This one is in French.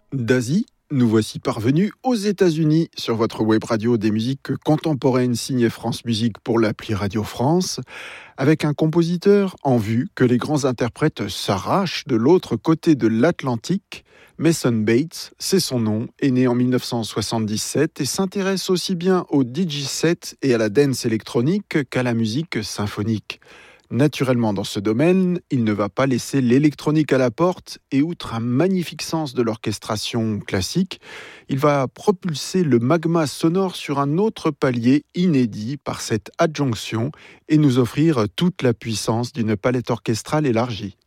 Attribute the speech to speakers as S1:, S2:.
S1: D'Asie, nous voici parvenus aux États-Unis sur votre web radio des musiques contemporaines signées France Musique pour l'appli Radio France, avec un compositeur en vue que les grands interprètes s'arrachent de l'autre côté de l'Atlantique. Mason Bates, c'est son nom, est né en 1977 et s'intéresse aussi bien au DJ set et à la dance électronique qu'à la musique symphonique. Naturellement, dans ce domaine, il ne va pas laisser l'électronique à la porte et outre un magnifique sens de l'orchestration classique, il va propulser le magma sonore sur un autre palier inédit par cette adjonction et nous offrir toute la puissance d'une palette orchestrale élargie.